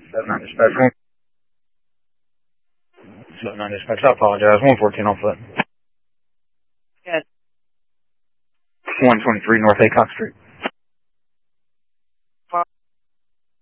79 dispatch. 79 dispatch, I apologize. 114 on foot. Yeah. 123 North Acock Street.